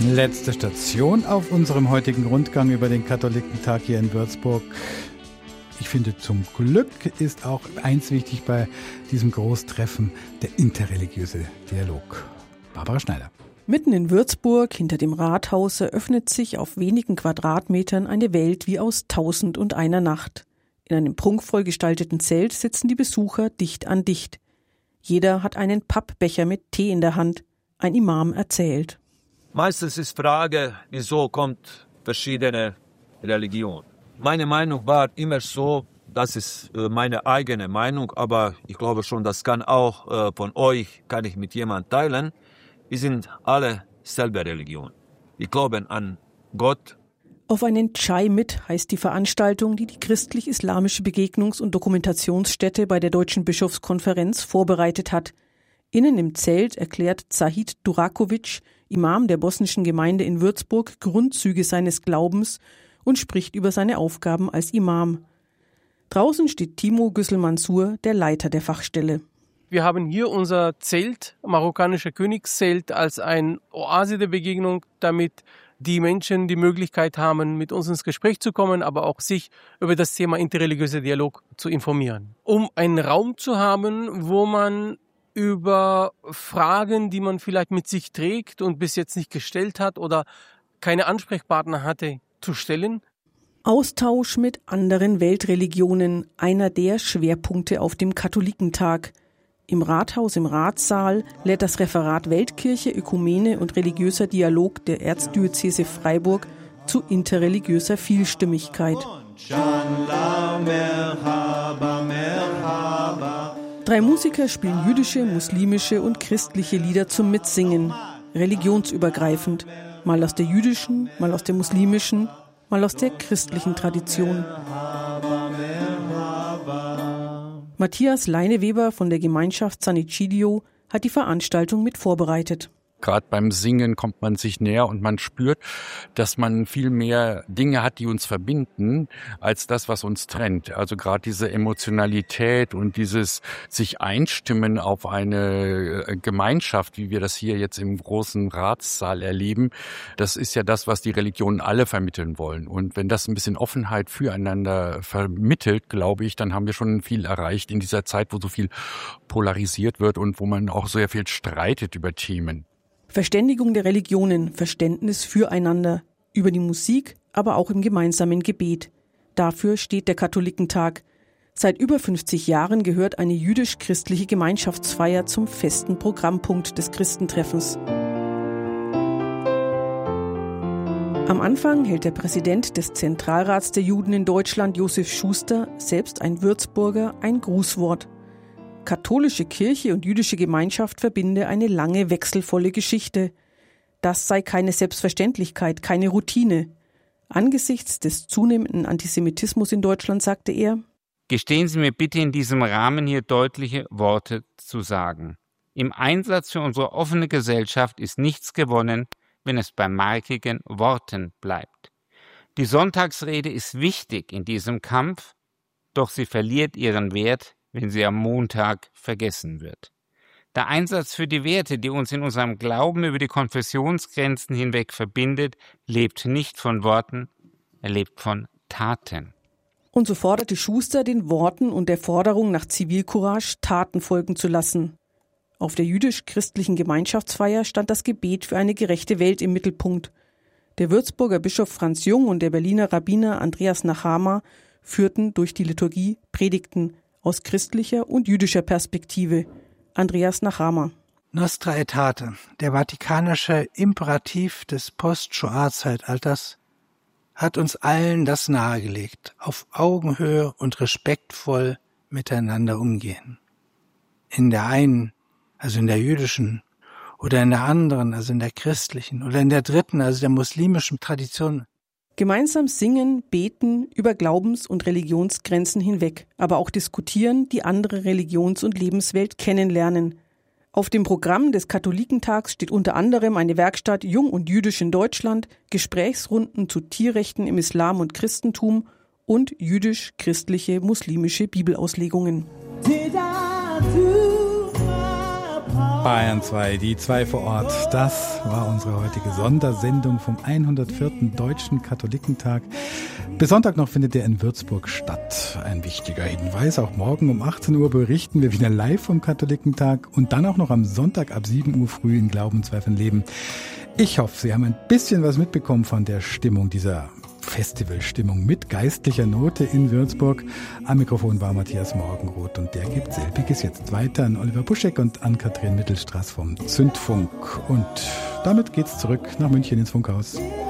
Letzte Station auf unserem heutigen Rundgang über den Katholikentag hier in Würzburg. Ich finde, zum Glück ist auch eins wichtig bei diesem Großtreffen, der interreligiöse Dialog. Barbara Schneider. Mitten in Würzburg, hinter dem Rathaus, eröffnet sich auf wenigen Quadratmetern eine Welt wie aus 1001 Nacht. In einem prunkvoll gestalteten Zelt sitzen die Besucher dicht an dicht. Jeder hat einen Pappbecher mit Tee in der Hand. Ein Imam erzählt. Meistens ist Frage, wieso kommt verschiedene Religion. Meine Meinung war immer so, das ist meine eigene Meinung, aber ich glaube schon, das kann auch von euch, kann ich mit jemandem teilen. Wir sind alle selber Religion. Wir glauben an Gott. Auf einen Chai mit heißt die Veranstaltung, die die christlich-islamische Begegnungs- und Dokumentationsstätte bei der Deutschen Bischofskonferenz vorbereitet hat. Innen im Zelt erklärt Zahid Durakovic, Imam der bosnischen Gemeinde in Würzburg, Grundzüge seines Glaubens und spricht über seine Aufgaben als Imam. Draußen steht Timo Güssel-Mansur, der Leiter der Fachstelle. Wir haben hier unser Zelt, marokkanischer Königszelt, als ein Oase der Begegnung, damit die Menschen die Möglichkeit haben, mit uns ins Gespräch zu kommen, aber auch sich über das Thema interreligiöser Dialog zu informieren. Um einen Raum zu haben, wo man über Fragen, die man vielleicht mit sich trägt und bis jetzt nicht gestellt hat oder keine Ansprechpartner hatte, zu stellen. Austausch mit anderen Weltreligionen, einer der Schwerpunkte auf dem Katholikentag. Im Rathaus, im Ratssaal, lädt das Referat Weltkirche, Ökumene und religiöser Dialog der Erzdiözese Freiburg zu interreligiöser Vielstimmigkeit. 3 Musiker spielen jüdische, muslimische und christliche Lieder zum Mitsingen, religionsübergreifend, mal aus der jüdischen, mal aus der muslimischen, mal aus der christlichen Tradition. Matthias Leineweber von der Gemeinschaft San Egidio hat die Veranstaltung mit vorbereitet. Gerade beim Singen kommt man sich näher und man spürt, dass man viel mehr Dinge hat, die uns verbinden, als das, was uns trennt. Also gerade diese Emotionalität und dieses sich einstimmen auf eine Gemeinschaft, wie wir das hier jetzt im großen Ratssaal erleben, das ist ja das, was die Religionen alle vermitteln wollen. Und wenn das ein bisschen Offenheit füreinander vermittelt, glaube ich, dann haben wir schon viel erreicht in dieser Zeit, wo so viel polarisiert wird und wo man auch sehr viel streitet über Themen. Verständigung der Religionen, Verständnis füreinander, über die Musik, aber auch im gemeinsamen Gebet. Dafür steht der Katholikentag. Seit über 50 Jahren gehört eine jüdisch-christliche Gemeinschaftsfeier zum festen Programmpunkt des Christentreffens. Am Anfang hält der Präsident des Zentralrats der Juden in Deutschland, Josef Schuster, selbst ein Würzburger, ein Grußwort. Katholische Kirche und jüdische Gemeinschaft verbinde eine lange, wechselvolle Geschichte. Das sei keine Selbstverständlichkeit, keine Routine. Angesichts des zunehmenden Antisemitismus in Deutschland sagte er: Gestehen Sie mir bitte in diesem Rahmen hier deutliche Worte zu sagen. Im Einsatz für unsere offene Gesellschaft ist nichts gewonnen, wenn es bei markigen Worten bleibt. Die Sonntagsrede ist wichtig in diesem Kampf, doch sie verliert ihren Wert, wenn sie am Montag vergessen wird. Der Einsatz für die Werte, die uns in unserem Glauben über die Konfessionsgrenzen hinweg verbindet, lebt nicht von Worten, er lebt von Taten. Und so forderte Schuster, den Worten und der Forderung nach Zivilcourage Taten folgen zu lassen. Auf der jüdisch-christlichen Gemeinschaftsfeier stand das Gebet für eine gerechte Welt im Mittelpunkt. Der Würzburger Bischof Franz Jung und der Berliner Rabbiner Andreas Nachama führten durch die Liturgie Predigten aus christlicher und jüdischer Perspektive. Andreas Nachama. Nostra Aetate, der vatikanische Imperativ des Post-Shoah-Zeitalters, hat uns allen das nahegelegt, auf Augenhöhe und respektvoll miteinander umgehen. In der einen, also in der jüdischen, oder in der anderen, also in der christlichen, oder in der dritten, also der muslimischen Tradition. Gemeinsam singen, beten, über Glaubens- und Religionsgrenzen hinweg, aber auch diskutieren, die andere Religions- und Lebenswelt kennenlernen. Auf dem Programm des Katholikentags steht unter anderem eine Werkstatt Jung und Jüdisch in Deutschland, Gesprächsrunden zu Tierrechten im Islam und Christentum und jüdisch-christliche muslimische Bibelauslegungen. Did I do my part? Bayern 2, die 2 vor Ort. Das war unsere heutige Sondersendung vom 104. Deutschen Katholikentag. Bis Sonntag noch findet der in Würzburg statt. Ein wichtiger Hinweis, auch morgen um 18 Uhr berichten wir wieder live vom Katholikentag und dann auch noch am Sonntag ab 7 Uhr früh in Glauben, Zweifeln, Leben. Ich hoffe, Sie haben ein bisschen was mitbekommen von der Stimmung, dieser Festivalstimmung mit geistlicher Note in Würzburg. Am Mikrofon war Matthias Morgenroth und der gibt selbiges jetzt weiter an Oliver Buschek und an Kathrin Mittelstraß vom Zündfunk. Und damit geht's zurück nach München ins Funkhaus.